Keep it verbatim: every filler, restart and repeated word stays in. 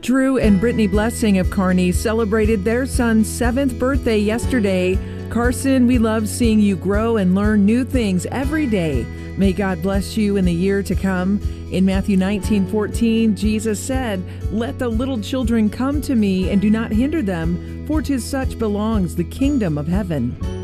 Drew and Brittany Blessing of Kearney celebrated their son's seventh birthday yesterday. Carson, we love seeing you grow and learn new things every day. May God bless you in the year to come. In Matthew nineteen fourteen, Jesus said, "Let the little children come to me and do not hinder them, for to such belongs the kingdom of heaven."